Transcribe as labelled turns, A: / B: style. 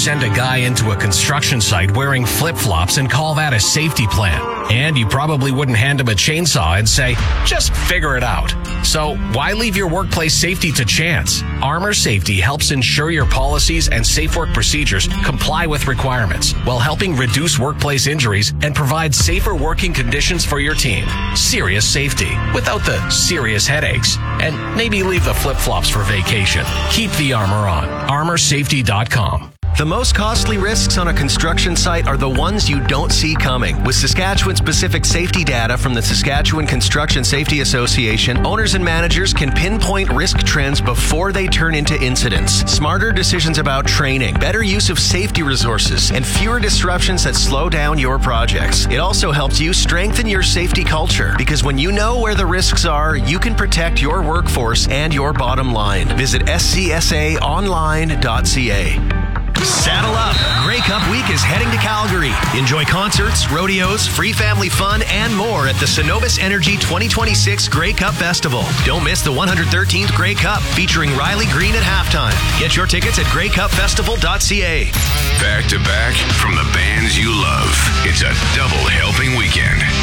A: send a guy into a construction site wearing flip-flops and call that a safety plan. And you probably wouldn't hand him a chainsaw and say, just figure it out. So why leave your workplace safety to chance? Armor Safety helps ensure your policies and safe work procedures comply with requirements while helping reduce workplace injuries and provide safer working conditions for your team. Serious safety without the serious headaches. And maybe leave the flip-flops for vacation. Keep the armor on. ArmorSafety.com.
B: The most costly risks on a construction site are the ones you don't see coming. With Saskatchewan-specific safety data from the Saskatchewan Construction Safety Association, owners and managers can pinpoint risk trends before they turn into incidents. Smarter decisions about training, better use of safety resources, and fewer disruptions that slow down your projects. It also helps you strengthen your safety culture, because when you know where the risks are, you can protect your workforce and your bottom line. Visit scsaonline.ca. Saddle up! Grey Cup Week is heading to Calgary. Enjoy concerts, rodeos, free family fun, and more at the Cenovus Energy 2026 Grey Cup Festival. Don't miss the 113th Grey Cup, featuring Riley Green at halftime. Get your tickets at greycupfestival.ca.
C: Back to back from the bands you love. It's a double helping weekend.